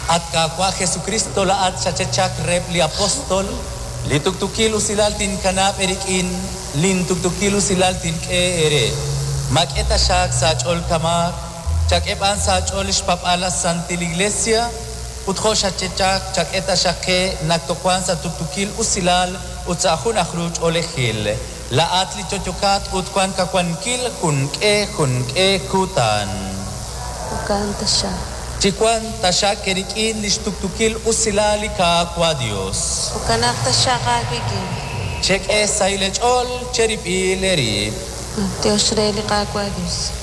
At kakwa Jesucristo laat sa chachak rep li apostol, li tuktukil usilal tin kanap erikin, lin tuktukil usilal tin ke ere. Maketa shak sa chol kamak, chak epan sa chol ispapalas santil iglesia, utho sa chachak chak eta shake naktokwan sa tuktukil usilal utsahun akhruch olehil. Laat li chochokat utkwan kakwankil kun ke kutan. Ukanta siya. Chikwan tasha kerikin listuktukil usilali ka kwa Dios. Ukanakta siya kakigin. Chek sailech ol cheripileri. Dios reli kakwa Dios.